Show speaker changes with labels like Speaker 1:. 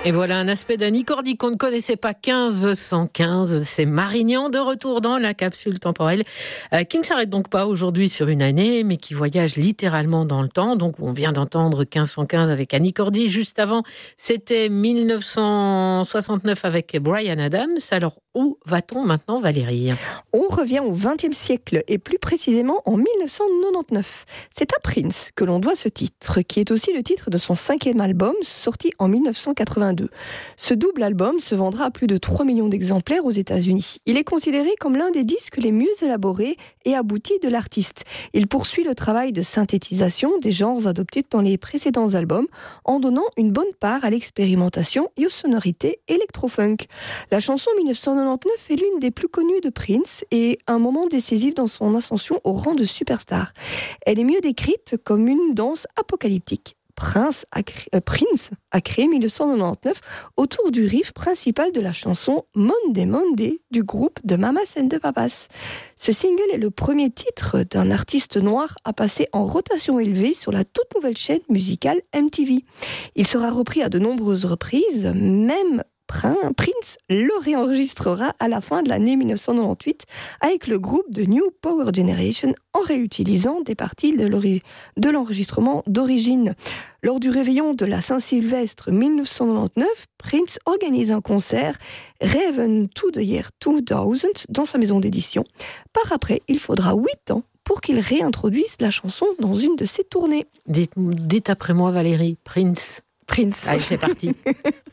Speaker 1: Et voilà un aspect d'Annie Cordy qu'on ne connaissait pas. 1515, c'est Marignan de retour dans la capsule temporelle qui ne s'arrête donc pas aujourd'hui sur une année, mais qui voyage littéralement dans le temps. Donc on vient d'entendre 1515 avec Annie Cordy. Juste avant, c'était 1969 avec Bryan Adams. Alors où va-t-on maintenant, Valérie ?
Speaker 2: On revient au XXe siècle et plus précisément en 1999. C'est à Prince que l'on doit ce titre, qui est aussi le titre de son 5e album, sorti en 1982. Ce double album se vendra à plus de 3 millions d'exemplaires aux États-Unis. Il est considéré comme l'un des disques les mieux élaborés et aboutis de l'artiste. Il poursuit le travail de synthétisation des genres adoptés dans les précédents albums, en donnant une bonne part à l'expérimentation et aux sonorités électro-funk. La chanson 1999 est l'une des plus connues de Prince et un moment décisif dans son ascension au rang de superstar. Elle est mieux décrite comme une danse apocalyptique. Prince a créé 1999 autour du riff principal de la chanson Monday Monday du groupe de Mamas and the Papas. Ce single est le premier titre d'un artiste noir à passer en rotation élevée sur la toute nouvelle chaîne musicale MTV. Il sera repris à de nombreuses reprises, même Prince le réenregistrera à la fin de l'année 1998 avec le groupe de New Power Generation en réutilisant des parties de l'enregistrement d'origine. Lors du réveillon de la Saint-Sylvestre 1999, Prince organise un concert Raven to the Year 2000 dans sa maison d'édition. Par après, il faudra 8 ans pour qu'il réintroduise la chanson dans une de ses tournées.
Speaker 1: Dites après moi, Valérie, Prince.
Speaker 2: Prince.
Speaker 1: Allez, c'est parti.